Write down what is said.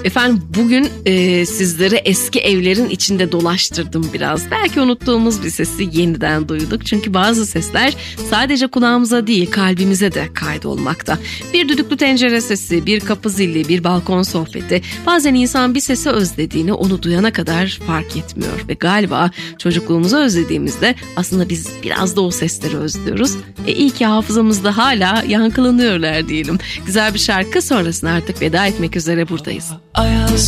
Efendim bugün sizleri eski evlerin içinde dolaştırdım biraz. Belki unuttuğumuz bir sesi yeniden duyduk. Çünkü bazı sesler sadece kulağımıza değil kalbimize de kaydolmakta. Bir düdüklü tencere sesi, bir kapı zili, bir balkon sohbeti. Bazen insan bir sesi özlediğini onu duyana kadar fark etmiyor. Ve galiba çocukluğumuzu özlediğimizde aslında biz biraz da o sesleri özlüyoruz. İyi ki hafızamızda hala yankılanıyorlar diyelim. Güzel bir şarkı sonrasında artık veda etmek üzere buradayız.